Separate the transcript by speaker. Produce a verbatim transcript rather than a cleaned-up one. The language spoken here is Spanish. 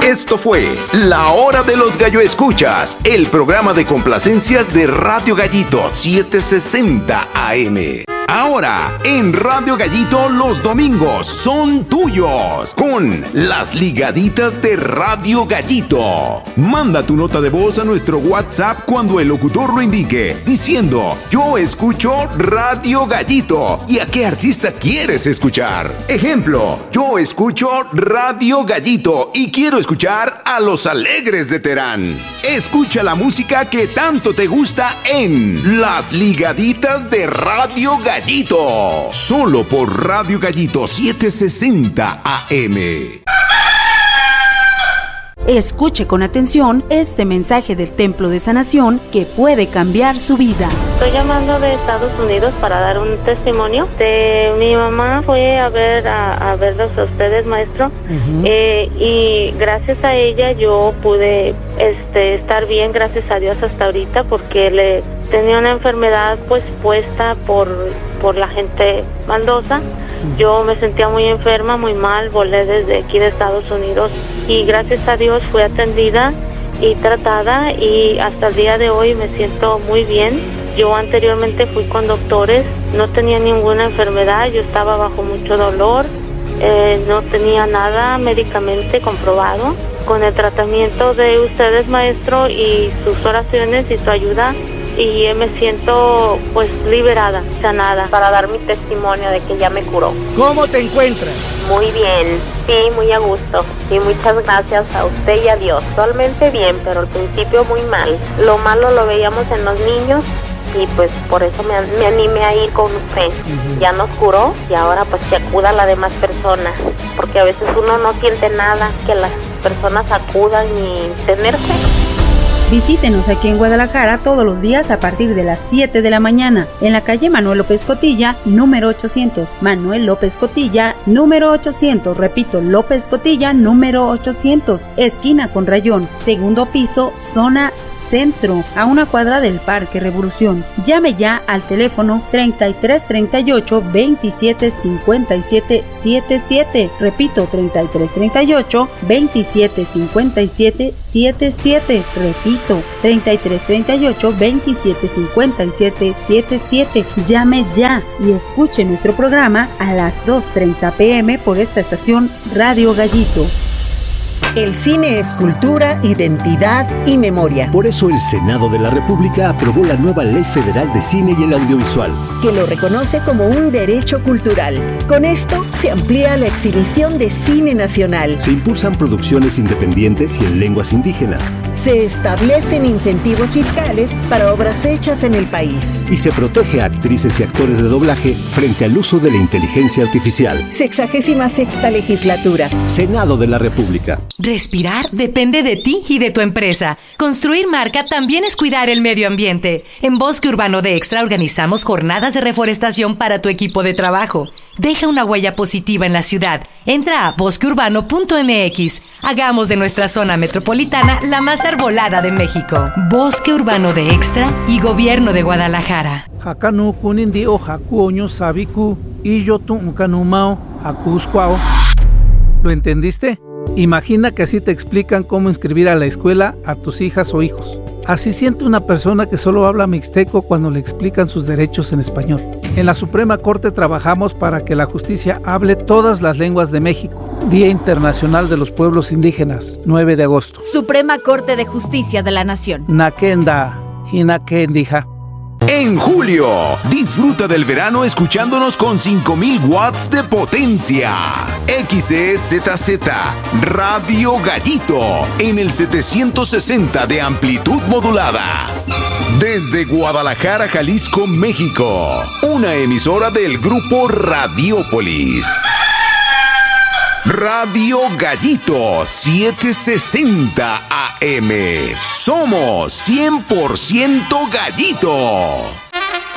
Speaker 1: Esto fue La Hora de los Gallo Escuchas, el programa de complacencias de Radio Gallito setecientos sesenta A M. Ahora, en Radio Gallito los domingos son tuyos, con las ligaditas de Radio Gallito. Manda tu nota de voz a nuestro WhatsApp cuando el locutor lo indique, diciendo: yo escucho Radio Gallito. ¿Y a qué artista quieres escuchar? Ejemplo: yo escucho Radio Gallito y quiero escuchar a Los Alegres de Terán. Escucha la música que tanto te gusta en Las Ligaditas de Radio Gallito, solo por Radio Gallito setecientos sesenta A M.
Speaker 2: Escuche con atención este mensaje del Templo de Sanación que puede cambiar su vida.
Speaker 3: Estoy llamando de Estados Unidos para dar un testimonio. De, mi mamá fue a ver a, a verlos a ustedes, maestro, uh-huh. eh, y gracias a ella yo pude este, estar bien, gracias a Dios hasta ahorita, porque le tenía una enfermedad pues puesta por, por la gente maldosa. Yo me sentía muy enferma, muy mal, volé desde aquí de Estados Unidos y gracias a Dios fui atendida y tratada y hasta el día de hoy me siento muy bien. Yo anteriormente fui con doctores, no tenía ninguna enfermedad, yo estaba bajo mucho dolor, eh, no tenía nada médicamente comprobado. Con el tratamiento de ustedes, maestro, y sus oraciones y su ayuda, y me siento pues liberada, sanada, para dar mi testimonio de que ya me curó.
Speaker 4: ¿Cómo te encuentras?
Speaker 3: Muy bien, sí, muy a gusto, y muchas gracias a usted y a Dios. Actualmente bien, pero al principio muy mal. Lo malo lo veíamos en los niños y pues por eso me, me animé a ir con usted. Uh-huh. Ya nos curó y ahora pues que acuda a las demás personas, porque a veces uno no siente nada, que las personas acudan y tener fe.
Speaker 2: Visítenos aquí en Guadalajara todos los días a partir de las siete de la mañana, en la calle Manuel López Cotilla, número ochocientos. Manuel López Cotilla, número ochocientos. Repito, López Cotilla, número ochocientos. Esquina con Rayón, segundo piso, zona centro, a una cuadra del Parque Revolución. Llame ya al teléfono treinta y tres treinta y ocho veintisiete cincuenta y siete setenta y siete. Repito, treinta y tres treinta y ocho veintisiete cincuenta y siete setenta y siete. Repito, treinta y tres treinta y ocho veintisiete cincuenta y siete setenta y siete. Llame ya y escuche nuestro programa a las dos treinta pm por esta estación Radio Gallito.
Speaker 5: El cine es cultura, identidad y memoria.
Speaker 6: Por eso el Senado de la República aprobó la nueva Ley Federal de Cine y el Audiovisual,
Speaker 5: que lo reconoce como un derecho cultural. Con esto se amplía la exhibición de cine nacional.
Speaker 6: Se impulsan producciones independientes y en lenguas indígenas.
Speaker 5: Se establecen incentivos fiscales para obras hechas en el país.
Speaker 6: Y se protege a actrices y actores de doblaje frente al uso de la inteligencia artificial.
Speaker 5: Sexagésima sexta legislatura.
Speaker 6: Senado de la República.
Speaker 7: Respirar depende de ti y de tu empresa. Construir marca también es cuidar el medio ambiente. En Bosque Urbano de Extra organizamos jornadas de reforestación para tu equipo de trabajo. Deja una huella positiva en la ciudad. Entra a bosque urbano punto m x. Hagamos de nuestra zona metropolitana la más arbolada de México. Bosque Urbano de Extra y Gobierno de Guadalajara.
Speaker 8: Hakanu kunindi o hakuoño sabiku y yo tu kanumao hakuskwao. ¿Lo entendiste? Imagina que así te explican cómo inscribir a la escuela a tus hijas o hijos. Así siente una persona que solo habla mixteco cuando le explican sus derechos en español. En la Suprema Corte trabajamos para que la justicia hable todas las lenguas de México. Día Internacional de los Pueblos Indígenas, nueve de agosto.
Speaker 9: Suprema Corte de Justicia de la Nación.
Speaker 8: Nakenda, Hinakendija.
Speaker 1: En julio, disfruta del verano escuchándonos con cinco mil watts de potencia. X E Z Z, Radio Gallito, en el setecientos sesenta de amplitud modulada. Desde Guadalajara, Jalisco, México. Una emisora del grupo Radiópolis. Radio Gallito setecientos sesenta A M. Somos cien por ciento Gallito.